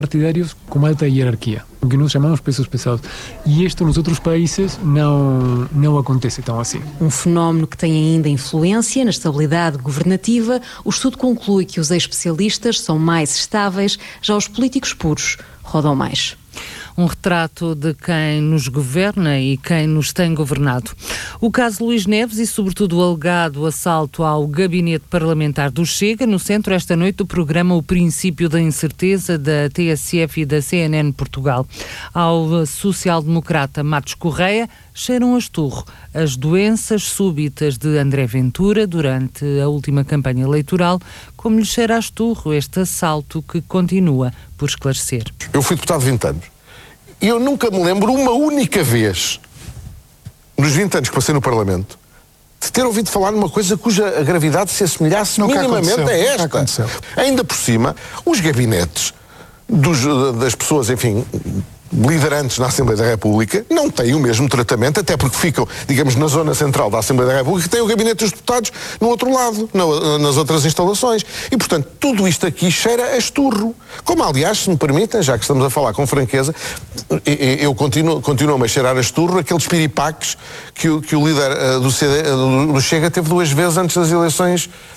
partidários com alta hierarquia, o que nós chamamos pesos pesados. E isto nos outros países não acontece tão assim. Um fenómeno que tem ainda influência na estabilidade governativa, o estudo conclui que os ex-especialistas são mais estáveis, já os políticos puros rodam mais. Um retrato de quem nos governa e quem nos tem governado. O caso Luís Neves e, sobretudo, o alegado assalto ao gabinete parlamentar do Chega, no centro esta noite do programa O Princípio da Incerteza da TSF e da CNN Portugal. Ao social-democrata Matos Correia cheiram a esturro as doenças súbitas de André Ventura durante a última campanha eleitoral, como lhe cheira a esturro este assalto que continua por esclarecer. Eu fui deputado 20 anos. E eu nunca me lembro uma única vez, nos 20 anos que passei no Parlamento, de ter ouvido falar numa coisa cuja a gravidade se assemelhasse minimamente a esta. Ainda por cima, os gabinetes das pessoas, enfim, liderantes na Assembleia da República não têm o mesmo tratamento, até porque ficam, digamos, na zona central da Assembleia da República, que tem o gabinete dos deputados no outro lado, nas outras instalações. E, portanto, tudo isto aqui cheira a esturro. Como, aliás, se me permitem, já que estamos a falar com franqueza, eu continuo a cheirar a esturro aqueles piripaques que o líder do Chega teve 2 vezes antes das eleições